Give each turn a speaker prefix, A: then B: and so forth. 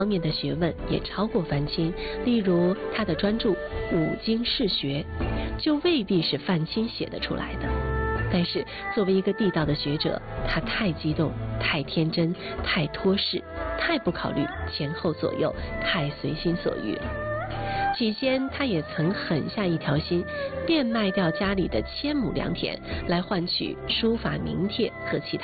A: 方面的学问也超过范钦，例如他的专著《五经释学》，就未必是范钦写得出来的。但是作为一个地道的学者，他太激动、太天真、太脱世、太不考虑前后左右、太随心所欲了。起先他也曾狠下一条心，变卖掉家里的1000亩良田，来换取书法名帖和其他